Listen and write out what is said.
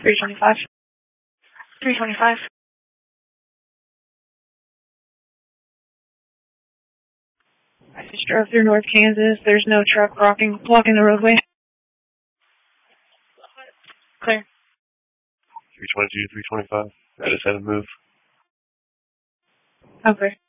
325. 325. I just drove through North Kansas. There's no truck blocking the roadway. Clear. 322, 325. I just had to move. Okay.